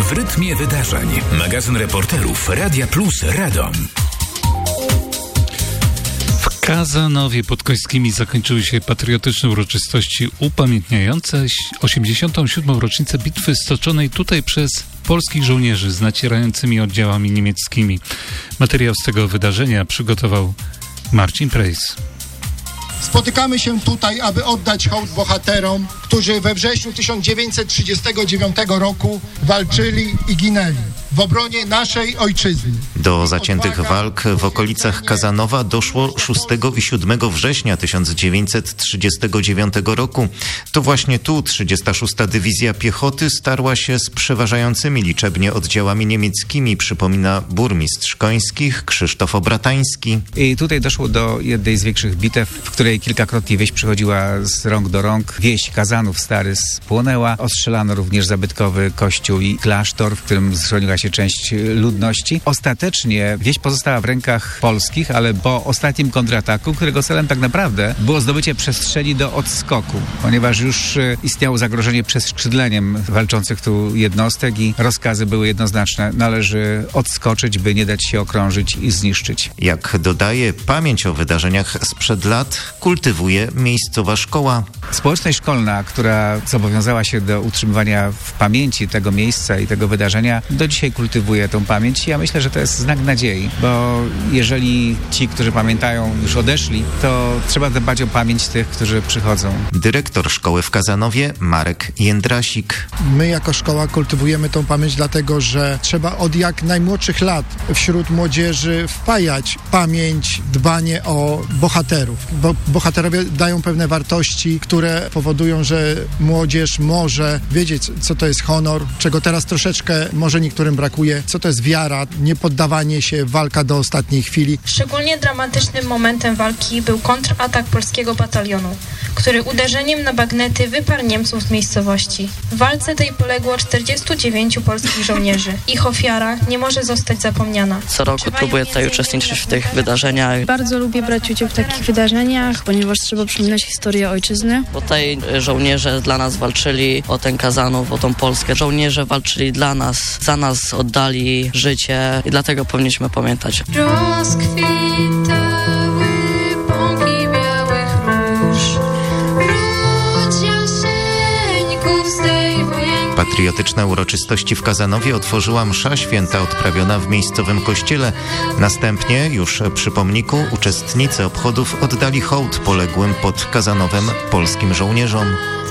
W rytmie wydarzeń. Magazyn reporterów Radia Plus Radom. W Kazanowie pod Końskimi zakończyły się patriotyczne uroczystości upamiętniające 87. rocznicę bitwy stoczonej tutaj przez polskich żołnierzy z nacierającymi oddziałami niemieckimi. Materiał z tego wydarzenia przygotował Marcin Prejs. Spotykamy się tutaj, aby oddać hołd bohaterom, którzy we wrześniu 1939 roku walczyli i ginęli w obronie naszej ojczyzny. Do zaciętych walk w okolicach Kazanowa doszło 6 i 7 września 1939 roku. To właśnie tu 36. Dywizja Piechoty starła się z przeważającymi liczebnie oddziałami niemieckimi, przypomina burmistrz Końskich Krzysztof Obratański. I tutaj doszło do jednej z większych bitew, w której kilkakrotnie wieś przychodziła z rąk do rąk. Wieś Kazanów Stary spłonęła. Ostrzelano również zabytkowy kościół i klasztor, w którym schroniła się część ludności. Ostatecznie wieś pozostała w rękach polskich, ale po ostatnim kontrataku, którego celem tak naprawdę było zdobycie przestrzeni do odskoku, ponieważ już istniało zagrożenie przeskrzydleniem walczących tu jednostek i rozkazy były jednoznaczne. Należy odskoczyć, by nie dać się okrążyć i zniszczyć. Jak dodaje, pamięć o wydarzeniach sprzed lat kultywuje miejscowa szkoła. Społeczność szkolna, która zobowiązała się do utrzymywania w pamięci tego miejsca i tego wydarzenia, do dzisiaj kultywuje tą pamięć. Ja myślę, że to jest znak nadziei, bo jeżeli ci, którzy pamiętają, już odeszli, to trzeba dbać o pamięć tych, którzy przychodzą. Dyrektor szkoły w Kazanowie Marek Jędrasik. My jako szkoła kultywujemy tą pamięć dlatego, że trzeba od jak najmłodszych lat wśród młodzieży wpajać pamięć, dbanie o bohaterów, bo bohaterowie dają pewne wartości, które powodują, że młodzież może wiedzieć, co to jest honor, czego teraz troszeczkę może niektórym brakuje, co to jest wiara, niepoddawanie się, walka do ostatniej chwili. Szczególnie dramatycznym momentem walki był kontratak polskiego batalionu, który uderzeniem na bagnety wyparł Niemców z miejscowości. W walce tej poległo 49 polskich żołnierzy. Ich ofiara nie może zostać zapomniana. Co roku próbuję tutaj uczestniczyć w tych wydarzeniach. Bardzo lubię brać udział w takich wydarzeniach, ponieważ trzeba przypominać historię ojczyzny. Bo tutaj żołnierze dla nas walczyli o ten Kazanów, o tą Polskę. Żołnierze walczyli dla nas, za nas oddali życie i dlatego powinniśmy pamiętać. Rozkwitały pąki białych róż, wróć Jasieńków z tej wojenki. Patriotyczne uroczystości w Kazanowie otworzyła msza święta odprawiona w miejscowym kościele. Następnie, już przy pomniku, uczestnicy obchodów oddali hołd poległym pod Kazanowem polskim żołnierzom.